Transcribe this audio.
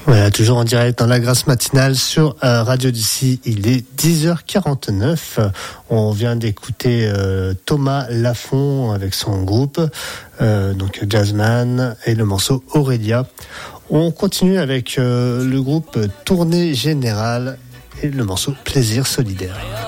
Voilà, toujours en direct dans la Grâce matinale sur Radio d'ici. Il est 10h49. On vient d'écouter Thomas Lafont avec son groupe, donc Jazzman, et le morceau Aurélia. On continue avec le groupe Tournée Générale et le morceau Plaisir Solidaire.